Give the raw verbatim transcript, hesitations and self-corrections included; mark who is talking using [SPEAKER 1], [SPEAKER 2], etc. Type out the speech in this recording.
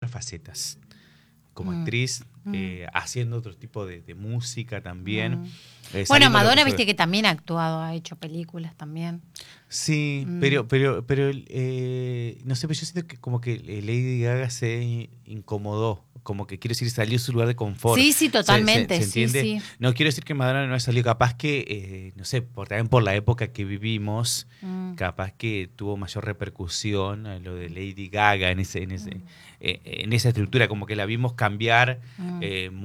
[SPEAKER 1] otras facetas. Como
[SPEAKER 2] Mm.
[SPEAKER 1] actriz,
[SPEAKER 2] Mm.
[SPEAKER 1] eh, haciendo otro tipo de, de música también.
[SPEAKER 2] Mm.
[SPEAKER 1] Eh,
[SPEAKER 2] Bueno,
[SPEAKER 1] saliendo de lo
[SPEAKER 2] Madonna,
[SPEAKER 1] que
[SPEAKER 2] viste
[SPEAKER 1] fue-
[SPEAKER 2] que también ha actuado, ha hecho películas también.
[SPEAKER 1] Sí,
[SPEAKER 2] Mm.
[SPEAKER 1] pero, pero, pero eh, no sé, pero yo siento que como que eh, Lady Gaga se in- incomodó, como que quiero decir, salió de su lugar de confort.
[SPEAKER 2] Sí, sí,
[SPEAKER 1] ¿Se-
[SPEAKER 2] totalmente,
[SPEAKER 1] se, se
[SPEAKER 2] sí,
[SPEAKER 1] entiende?
[SPEAKER 2] sí.
[SPEAKER 1] No quiero decir que Madonna no haya salido, capaz que, eh, no sé, por, también por la época que vivimos,
[SPEAKER 2] Mm.
[SPEAKER 1] capaz que tuvo mayor repercusión a lo de Lady Gaga en ese, en ese,
[SPEAKER 2] Mm.
[SPEAKER 1] eh, en esa estructura, como que la vimos cambiar
[SPEAKER 2] Mm.
[SPEAKER 1] eh,